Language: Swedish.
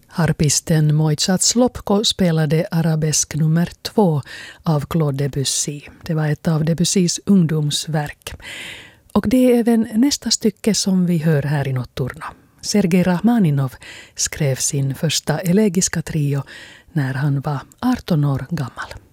Harpisten Mojchat Slopko spelade Arabesk nummer 2 av Claude Debussy. Det var ett av Debussys ungdomsverk. Och det är även nästa stycke som vi hör här i Notturno. Sergej Rachmaninov skrev sin första elegiska trio när han var 18 år gammal.